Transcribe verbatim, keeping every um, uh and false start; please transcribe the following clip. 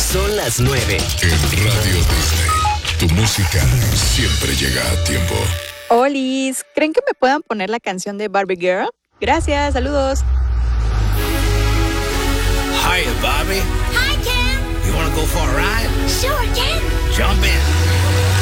Son las nueve. En Radio Disney, tu música siempre llega a tiempo. Olis, ¿creen que me puedan poner la canción de Barbie Girl? Gracias, saludos. Hiya, Bobby. Hi, Ken. You wanna go for a ride? Sure, Ken. Jump in.